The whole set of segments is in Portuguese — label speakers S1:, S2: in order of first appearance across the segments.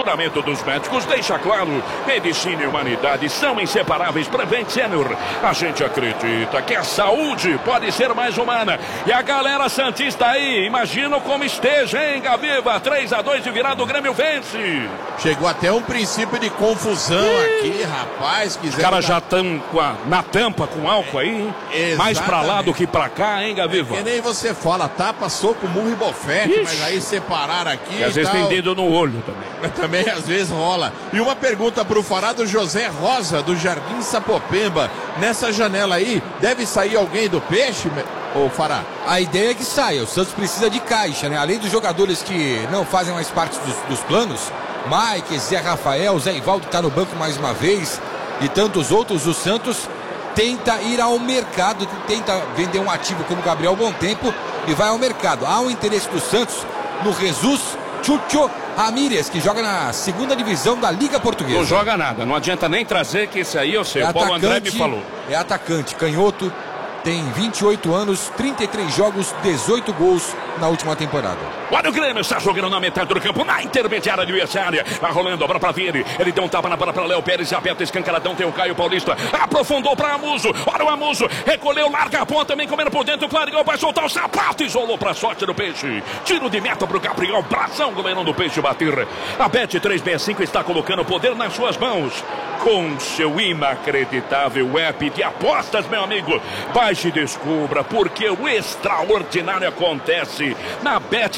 S1: juramento dos médicos deixa claro: medicina e humanidade são inseparáveis. Prevent Senior. A gente acredita que a saúde pode ser mais humana. E a galera santista aí, imagina como esteja, hein, Gaviva? 3-2 de virada, o Grêmio vence.
S2: Chegou até um princípio de confusão aqui, rapaz.
S1: Os caras já estão na tampa com álcool aí, hein? Mais pra lá do que pra cá, hein, Gaviva?
S2: É que nem você fala, tapa, soco, murro e bofete, mas aí separaram aqui
S1: e às vezes tem dedo no olho também.
S2: Também às vezes rola. E uma pergunta pro Fará do José Rosa, do Jardim Sapopemba. Nessa janela aí, deve sair alguém do Peixe, ô Fará?
S3: A ideia é que saia. O Santos precisa de caixa, né? Além dos jogadores que não fazem mais parte dos planos, Mike, Zé Rafael, Zé Ivaldo tá no banco mais uma vez e tantos outros, o Santos tenta ir ao mercado, tenta vender um ativo como Gabriel Bontempo e vai ao mercado. Há um interesse do Santos no Jesus Chucho Ramírez, que joga na segunda divisão da Liga Portuguesa.
S1: Não joga nada, não adianta nem trazer, que esse aí eu sei, o Paulo André me falou.
S3: É atacante, canhoto, tem 28 anos, 33 jogos, 18 gols na última temporada.
S1: Olha o Grêmio, está jogando na metade do campo, na intermediária adversária. Vai rolando a bola para Vini. Ele deu um tapa na bola para Léo Pérez, aperta escancaradão, tem o Caio Paulista. Aprofundou para Amuso. Olha o Amuso, recolheu, larga a ponta, também comendo por dentro. Clareou, vai soltar o sapato, isolou para a sorte do Peixe. Tiro de meta para o Gabriel, bração, goleirão do Peixe bater. A Bet365 está colocando o poder nas suas mãos. Com seu inacreditável app de apostas, meu amigo. Baixe e descubra porque o extraordinário acontece na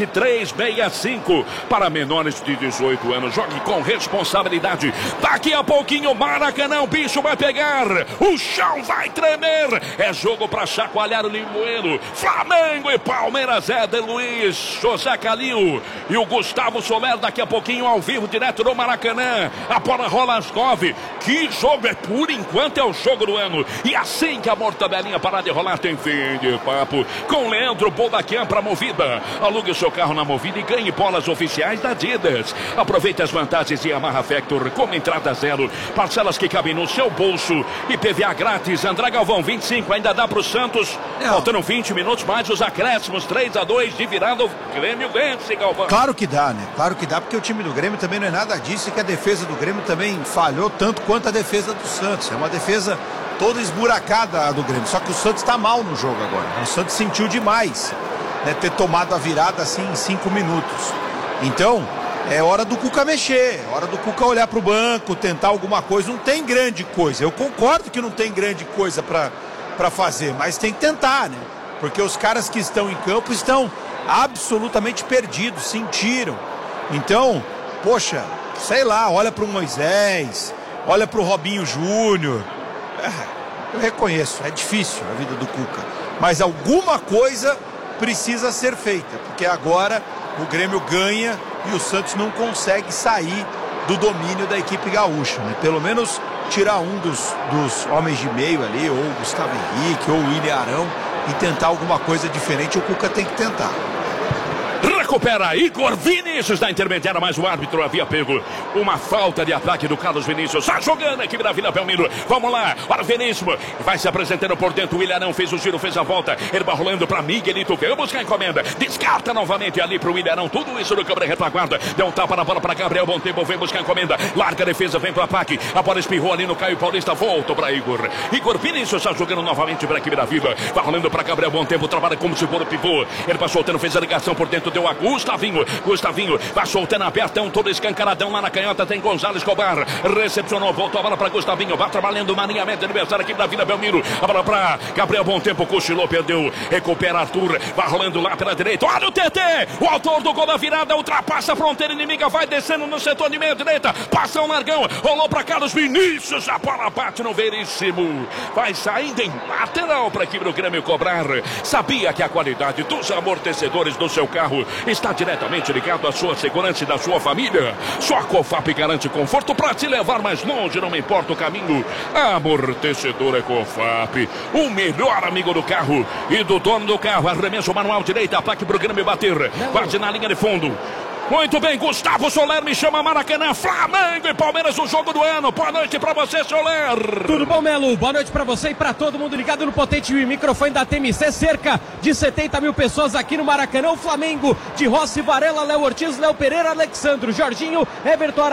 S1: Bet365. Para menores de 18 anos, jogue com responsabilidade. Daqui a pouquinho, Maracanã, o bicho vai pegar. O chão vai tremer. É jogo para chacoalhar o limoeiro. Flamengo e Palmeiras, Éder Luiz, José Calil e o Gustavo Soler daqui a pouquinho ao vivo, direto do Maracanã. A bola rola às 9. Que jogo é, por enquanto, é o jogo do ano. E assim que a mortadelinha parar de rolar, tem fim de papo com Leandro Bodaquian para Movida. Alugue o seu carro na Movida e ganhe bolas oficiais da Adidas. Aproveite as vantagens de Yamaha Factor, como entrada zero, parcelas que cabem no seu bolso e PVA grátis. André Galvão, 25, ainda dá para o Santos. Faltando 20 minutos, mais os acréscimos, 3-2 de virada. O Grêmio vence, Galvão.
S4: Claro que dá, né? Claro que dá, porque o time do Grêmio também não é nada disso e que a defesa do Grêmio também falhou tanto quanto a defesa do Santos. É uma defesa toda esburacada do Grêmio, só que o Santos está mal no jogo agora. O Santos sentiu demais, né, ter tomado a virada assim em 5 minutos. Então, é hora do Cuca mexer, é hora do Cuca olhar para o banco, tentar alguma coisa. Não tem grande coisa, eu concordo que não tem grande coisa para fazer, mas tem que tentar, né? Porque os caras que estão em campo estão absolutamente perdidos, sentiram. Então, poxa, sei lá, olha para o Moisés, olha para o Robinho Júnior. Eu reconheço, é difícil a vida do Cuca, mas alguma coisa precisa ser feita, porque agora o Grêmio ganha e o Santos não consegue sair do domínio da equipe gaúcha, né? Pelo menos tirar um dos homens de meio ali, ou o Gustavo Henrique, ou o William Arão, e tentar alguma coisa diferente. O Cuca tem que tentar.
S1: Recupera Igor Vinícius da intermediária, mas o árbitro havia pego uma falta de ataque do Carlos Vinícius. Está jogando a equipe da Vila Belmiro. Vamos lá, olha o Vinícius. Vai se apresentando por dentro. O Ilharão fez o giro, fez a volta. Ele vai rolando para Miguelito. Veio buscar a encomenda. Descarta novamente ali para o Ilharão. Tudo isso no câmera retaguarda. Deu um tapa na bola para Gabriel Bontempo. Vem buscar a encomenda. Larga a defesa, vem para o ataque. A bola espirrou ali no Caio Paulista. Volta para Igor. Igor Vinícius está jogando novamente para a equipe da Vila. Vai rolando para Gabriel Bontempo. Trabalha como se for o pivô. Ele vai soltando, fez a ligação por dentro. Deu a Gustavinho vai soltando abertão, todo escancaradão lá na canhota. Tem Gonzalo Escobar, recepcionou, voltou a bola para Gustavinho, vai trabalhando o marinhamento adversário aqui da Vila Belmiro. A bola para Gabriel Bontempo, cochilou, perdeu, recupera Arthur, vai rolando lá pela direita. Olha o TT, o autor do gol da virada, ultrapassa a fronteira inimiga, vai descendo no setor de meia direita, passa um largão, rolou para Carlos Vinícius, a bola bate no Veríssimo, vai saindo em lateral para a equipe do Grêmio cobrar. Sabia que a qualidade dos amortecedores do seu carro está diretamente ligado à sua segurança e da sua família. Só a Cofap garante conforto para te levar mais longe, não importa o caminho. Amortecedor é Cofap, o melhor amigo do carro e do dono do carro. Arremesso manual direita, ataque pro Grêmio bater. Bate na linha de fundo. Muito bem, Gustavo Soler me chama. Maracanã, Flamengo e Palmeiras, o jogo do ano. Boa noite pra você, Soler.
S5: Tudo bom, Melo? Boa noite pra você e pra todo mundo ligado no potente microfone da TMC. Cerca de 70 mil pessoas aqui no Maracanã. O Flamengo de Rossi, Varela, Léo Ortiz, Léo Pereira, Alexandro, Jorginho, Everton